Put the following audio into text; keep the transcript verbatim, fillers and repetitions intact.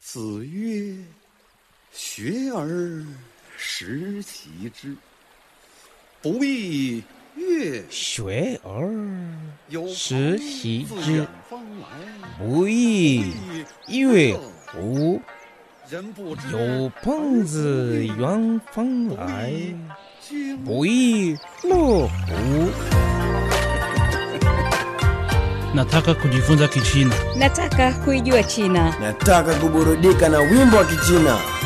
子曰：学而时习之，不亦乐乎？ 学而时习自之， 远方来， 不亦乐乎？ 人不知有朋自远方来， 君不亦乐乎？ Nataka kujifunza Kichina. Nataka kuijua China. Nataka kuburudika na wimbo wa Kichina.